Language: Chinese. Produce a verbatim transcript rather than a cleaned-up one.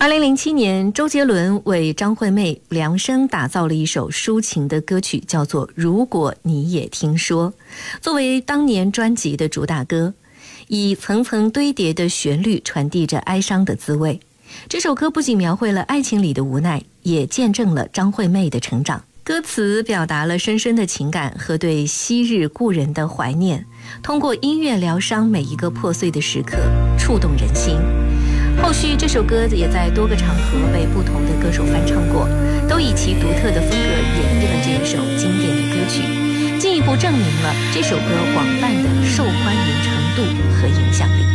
二零零七年，周杰伦为张惠妹量身打造了一首抒情的歌曲，叫做《如果你也听说》。作为当年专辑的主打歌，以层层堆叠的旋律传递着哀伤的滋味。这首歌不仅描绘了爱情里的无奈，也见证了张惠妹的成长。歌词表达了深深的情感和对昔日故人的怀念，通过音乐疗伤每一个破碎的时刻，触动人心。后续这首歌也在多个场合被不同的歌手翻唱过，都以其独特的风格演绎了这一首经典的歌曲，进一步证明了这首歌广泛的受欢迎程度和影响力。